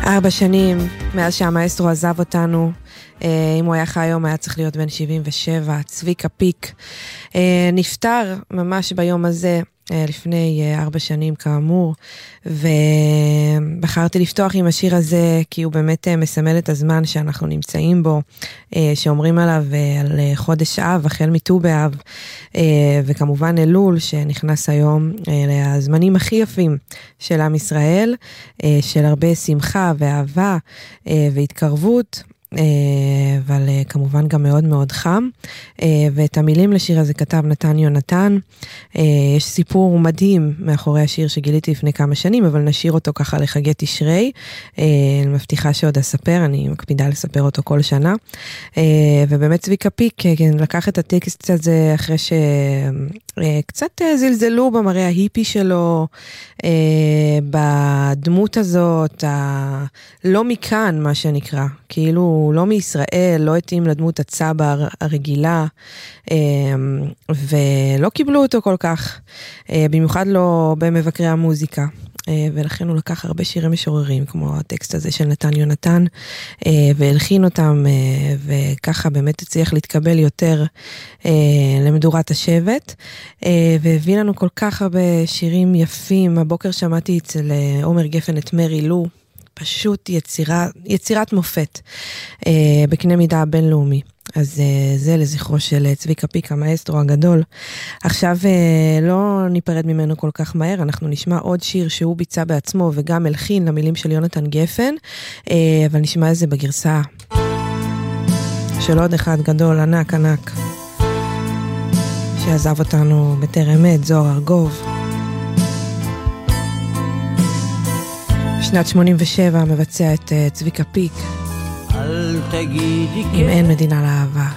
4 שנים מאז שהמאסטרו עזב אותנו. אם הוא היה חי היום היה צריך להיות בן 77. צביקה פיק נפטר ממש ביום הזה, לפני 4 שנים כאמור, ובחרתי לפתוח עם השיר הזה כי הוא באמת מסמל את הזמן שאנחנו נמצאים בו, שאומרים עליו על חודש אב, החל מט"ו באב, וכמובן אלול שנכנס היום לזמנים הכי יפים של עם ישראל, של הרבה שמחה ואהבה והתקרבות, אבל כמובן גם מאוד מאוד חם. ואת המילים לשיר הזה כתב נתן יונתן. יש סיפור מדהים מאחורי השיר שגיליתי לפני כמה שנים, אבל נשאיר אותו ככה לחגי תשרי. אני מבטיחה שעוד אספר, אני מקפידה לספר אותו כל שנה. ובאמת צביקה פיק לקח את הטקסט הזה אחרי שקצת זלזלו במראה ההיפי שלו, בדמות הזאת, לא מכאן מה שנקרא, כאילו לא מישראל, לא התאים לדמות הצבר הרגילה, ולא קיבלו אותו כל כך, במיוחד לא במבקרי המוזיקה. ולכן הוא לקח הרבה שירים משוררים, כמו הטקסט הזה של נתן יונתן, והלחין אותם, וככה באמת הצליח להתקבל יותר למדורת השבט, והביא לנו כל כך הרבה שירים יפים. הבוקר שמעתי אצל עומר גפן את מרי לו, פשוט יצירת מופת, בקנה מידה הבינלאומי. אז זה לזכרו של צביקה פיק, המאסטרו הגדול. עכשיו לא ניפרד ממנו כל כך מהר, אנחנו נשמע עוד שיר שהוא ביצע בעצמו וגם הלחין למילים של יונתן גפן, אבל נשמע את זה בגרסה של עוד אחד גדול, ענק ענק, שעזב אותנו בטרם עת, זוהר ארגוב. שנת 87 מבצע את צביקה פיק, אל תגידי אם אין מדינה לאהבה.